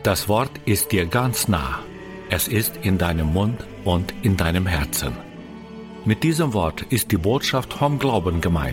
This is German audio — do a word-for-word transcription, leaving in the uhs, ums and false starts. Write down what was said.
Das Wort ist dir ganz nah. Es ist in deinem Mund und in deinem Herzen. Mit diesem Wort ist die Botschaft vom Glauben gemeint.